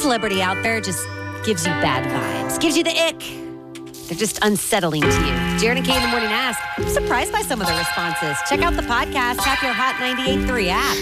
celebrity out there just gives you bad vibes, gives you the ick. They're just unsettling to you. Jared and Kay in the Morning Ask. I'm surprised by some of the responses. Check out the podcast. Tap your Hot 98.3 app.